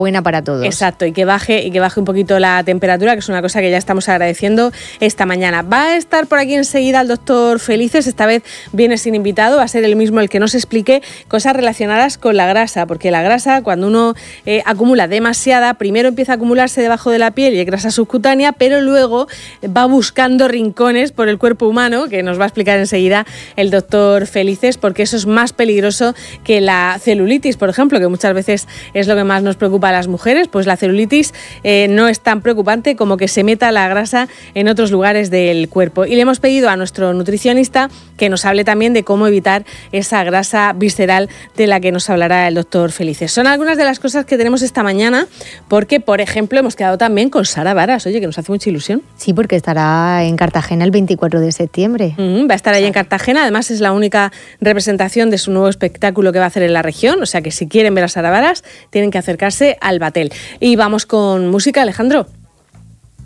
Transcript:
buena para todos. Exacto, y que baje un poquito la temperatura, que es una cosa que ya estamos agradeciendo esta mañana. Va a estar por aquí enseguida el doctor Felices, esta vez viene sin invitado, va a ser el mismo el que nos explique cosas relacionadas con la grasa, porque la grasa, cuando uno acumula demasiada, primero empieza a acumularse debajo de la piel y es grasa subcutánea, pero luego va buscando rincones por el cuerpo humano, que nos va a explicar enseguida el doctor Felices, porque eso es más peligroso que la celulitis, por ejemplo, que muchas veces es lo que más nos preocupa a las mujeres. Pues la celulitis no es tan preocupante como que se meta la grasa en otros lugares del cuerpo. Y le hemos pedido a nuestro nutricionista que nos hable también de cómo evitar esa grasa visceral de la que nos hablará el doctor Felices. Son algunas de las cosas que tenemos esta mañana, porque, por ejemplo, hemos quedado también con Sara Varas, oye, que nos hace mucha ilusión. Sí, porque estará en Cartagena el 24 de septiembre. Va a estar allí en Cartagena, además es la única representación de su nuevo espectáculo que va a hacer en la región, o sea que si quieren ver a Sara Varas tienen que acercarse al Batel. Y vamos con música, Alejandro.